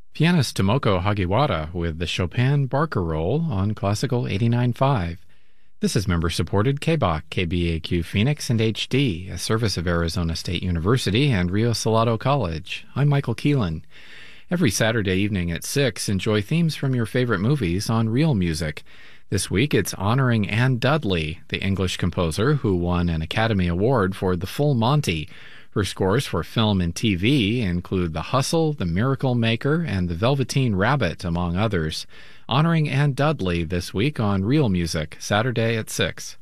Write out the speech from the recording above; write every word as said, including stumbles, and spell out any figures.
Pianist Tomoko Hagiwara with the Chopin Barcarolle on Classical eighty-nine point five. This is member-supported K B A Q, K B A Q Phoenix, and H D, a service of Arizona State University and Rio Salado College. I'm Michael Keelan. Every Saturday evening at six, enjoy themes from your favorite movies on Real Music. This week, it's honoring Anne Dudley, the English composer who won an Academy Award for The Full Monty. Her scores for film and T V include The Hustle, The Miracle Maker, and The Velveteen Rabbit, among others. Honoring Anne Dudley this week on Real Music, Saturday at six.